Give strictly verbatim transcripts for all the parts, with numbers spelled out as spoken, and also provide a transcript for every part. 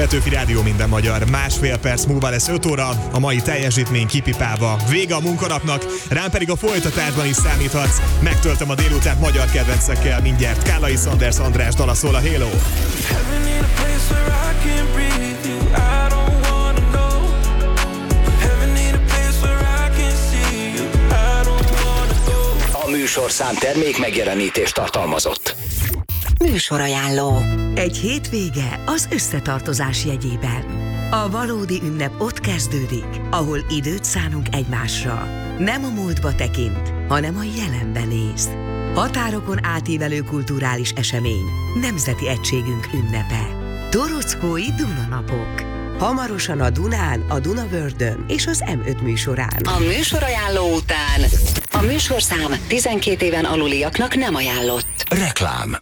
Petőfi Rádió minden magyar. Másfél perc múlva lesz öt óra, a mai teljesítmény kipipálva. Vége a munkanapnak, rám pedig a folytatásban is számíthatsz. Megtöltöm a délután magyar kedvencekkel mindjárt. Kállai Sanders András dala szól a Halo. A műsorszám termék megjelenítést tartalmazott. Műsorajánló. Egy hétvége az összetartozás jegyében. A valódi ünnep ott kezdődik, ahol időt szánunk egymásra. Nem a múltba tekint, hanem a jelenben néz. Határokon átívelő kulturális esemény, nemzeti egységünk ünnepe. Torockói Dunanapok. Hamarosan a Dunán, a Dunavördön és az em öt műsorán. A műsorajánló után a műsorszám tizenkét éven aluliaknak nem ajánlott. Reklám.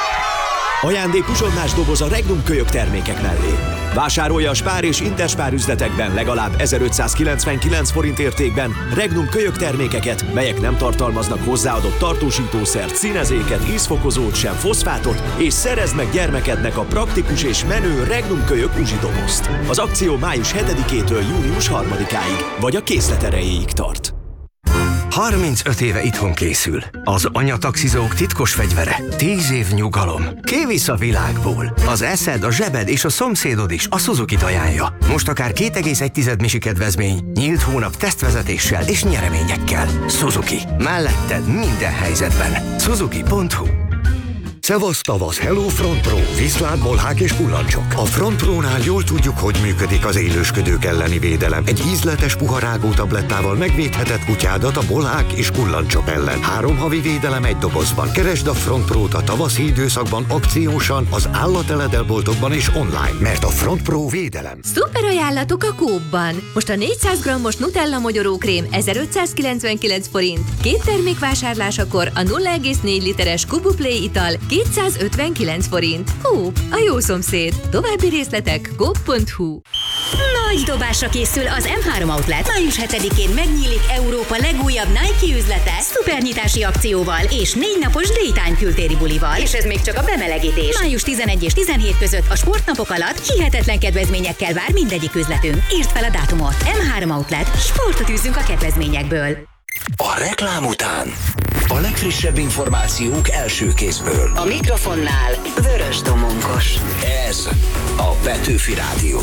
Ajándék uzsonnás doboz a Regnum kölyök termékek mellé. Vásárolja a Spár és Interspár üzletekben legalább ezerötszázkilencvenkilenc forint értékben Regnum kölyök termékeket, melyek nem tartalmaznak hozzáadott tartósítószert, színezéket, ízfokozót, sem foszfátot, és szerezd meg gyermekednek a praktikus és menő Regnum kölyök uzsidobozt. Az akció május hetedikétől június harmadikáig, vagy a készlet erejéig tart. harmincöt éve itthon készül. Az anyataxizók titkos fegyvere. tíz év nyugalom. Kivisz a világból. Az eszed, a zsebed és a szomszédod is a Suzuki-t ajánlja. Most akár két egész egy misi kedvezmény, nyílt hónap tesztvezetéssel és nyereményekkel. Suzuki. Melletted minden helyzetben. Suzuki pont hu. Szevasz tavasz, hello Front Pro, viszlát, bolhák és kullancsok. A Front Pro-nál jól tudjuk, hogy működik az élősködők elleni védelem. Egy ízletes puharágó tablettával megvédheted kutyádat a bolhák és kullancsok ellen. Három havi védelem egy dobozban. Keresd a Front Pro-t a tavaszi időszakban akciósan, az állateledelboltokban és online, mert a Front Pro védelem. Szuper ajánlatok a Coop-ban. Most a négyszáz grammos Nutella mogyorókrém ezerötszázkilencvenkilenc forint. Két termék vásárlásakor a nulla egész négy literes Kubu Play ital kétszázötvenkilenc forint. Coop, a jó szomszéd. További részletek coop pont hu. Nagy dobásra készül az em három Outlet. május hetedikén megnyílik Európa legújabb Nike üzlete szupernyitási akcióval és négy napos Daytime kültéri bulival. És ez még csak a bemelegítés. május tizenegy és tizenhét között a sportnapok alatt hihetetlen kedvezményekkel vár mindegyik üzletünk. Írd fel a dátumot. em három Outlet. Sportot űzzünk a kedvezményekből. A reklám után a legfrissebb információk első kézből. A mikrofonnál Vörös Domonkos. Ez a Petőfi Rádió.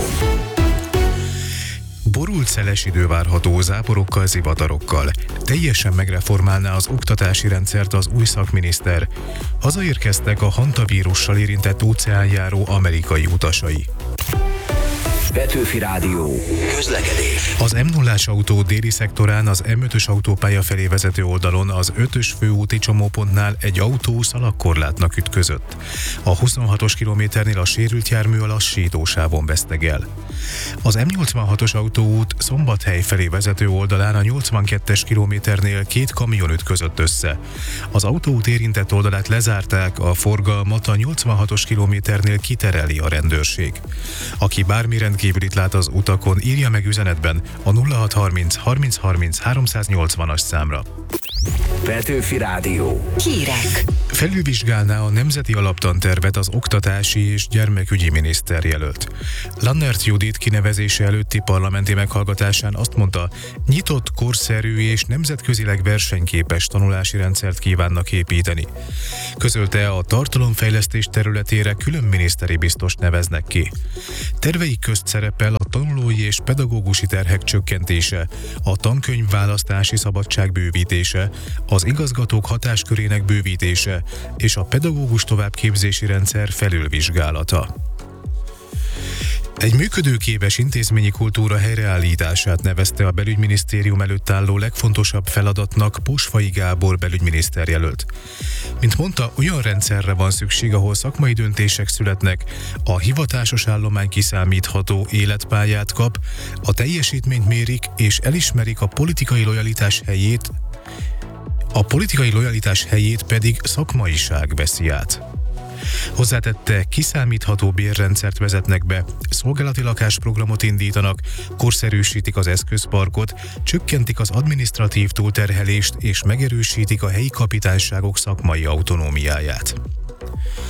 Borult szeles idő várható záporokkal, zivatarokkal. Teljesen megreformálná az oktatási rendszert az új szakminiszter. Hazaérkeztek a hantavírussal érintett óceánjáró amerikai utasai. Petőfi Rádió. Közlekedés. Az em nullás autó déli szektorán az em ötös autópálya felé vezető oldalon az ötös főúti csomópontnál egy autó szalagkorlátnak ütközött. A huszonhatos kilométernél a sérült jármű a lassítósávon vesztegel. Az em nyolcvanhatos autóút Szombathely felé vezető oldalán a nyolcvankettes kilométernél két kamion ütközött össze. Az autóút érintett oldalát lezárták, a forgalmat a nyolcvanhatos kilométernél kitereli a rendőrség. Aki bármi rendkívülit lát az utakon, írja meg üzenetben a nulla hatszázharminc harminc harminc háromszáznyolcvanas számra. Petőfi Rádió. Hírek. Felülvizsgálná a nemzeti alaptantervet az oktatási és gyermekügyi miniszter jelölt. Lannert Judit kinevezése előtti parlamenti meghallgatásán azt mondta, nyitott, korszerű és nemzetközileg versenyképes tanulási rendszert kívánnak építeni. Közölte, a tartalomfejlesztés területére külön miniszteri biztost neveznek ki. Terveik közt szerepel a tanulói és pedagógusi terhek csökkentése, a tankönyvválasztási szabadság bővítése, az igazgatók hatáskörének bővítése és a pedagógus továbbképzési rendszer felülvizsgálata. Egy működőképes intézményi kultúra helyreállítását nevezte a belügyminisztérium előtt álló legfontosabb feladatnak Posfai Gábor belügyminiszter jelölt. Mint mondta, olyan rendszerre van szükség, ahol szakmai döntések születnek, a hivatásos állomány kiszámítható életpályát kap, a teljesítményt mérik és elismerik a politikai lojalitás helyét, a politikai lojalitás helyét pedig szakmaiság veszi át. Hozzátette, kiszámítható bérrendszert vezetnek be, szolgálati lakásprogramot indítanak, korszerűsítik az eszközparkot, csökkentik az adminisztratív túlterhelést és megerősítik a helyi kapitányságok szakmai autonómiáját.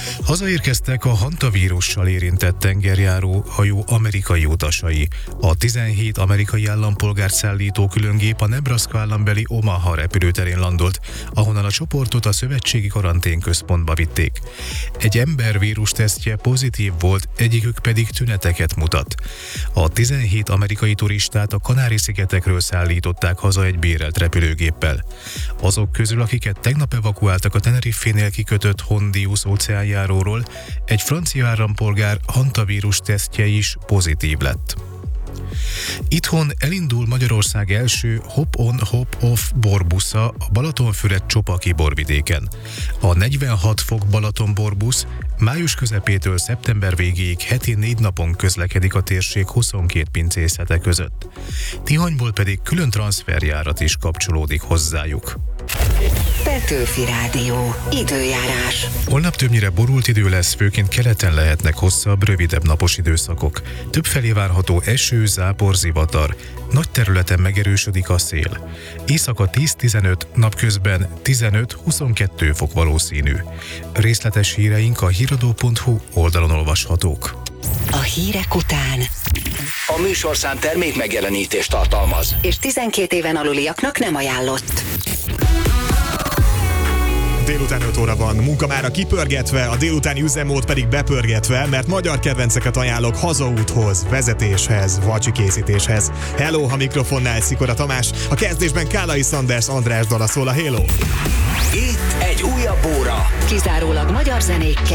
Hazaérkeztek a hantavírussal érintett tengerjáró hajó amerikai utasai. A tizenhét amerikai állampolgárt szállító különgép a Nebraska állambeli Omaha repülőterén landolt, ahonnan a csoportot a szövetségi karanténközpontba vitték. Egy ember vírustesztje pozitív volt, egyikük pedig tüneteket mutat. A tizenhét amerikai turistát a Kanári-szigetekről szállították haza egy bérelt repülőgéppel. Azok közül, akiket tegnap evakuáltak a Tenerife-nél kikötött Hondius óceánjáróról, egy francia állampolgár hantavírus tesztje is pozitív lett. Itthon elindul Magyarország első hop-on, hop-off borbusza a Balatonfüred-Csopaki borvidéken. A negyvenhat fok Balaton borbusz május közepétől szeptember végéig heti négy napon közlekedik a térség huszonkét pincészete között. Tihanyból pedig külön transferjárat is kapcsolódik hozzájuk. Petőfi Rádió. Időjárás. Holnap többnyire borult idő lesz, főként keleten lehetnek hosszabb, rövidebb napos időszakok. Többfelé várható eső, zápor, zivatar. Nagy területen megerősödik a szél. Éjszaka tíz-tizenöt, napközben tizenöt-huszonkettő fok valószínű. Részletes híreink a híradó pont hu oldalon olvashatók. A hírek után A műsorszám termék megjelenítést tartalmaz, és tizenkét éven aluliaknak nem ajánlott. Délután öt óra van, munkamára kipörgetve, a délutáni üzemmód pedig bepörgetve, mert magyar kedvenceket ajánlok hazaúthoz, vezetéshez, vacsikészítéshez. Hello, a mikrofonnál Szikora Tamás, a kezdésben Kálai Szanders András dala szól a Hello. itt egy újabb óra. Kizárólag magyar zenékkel.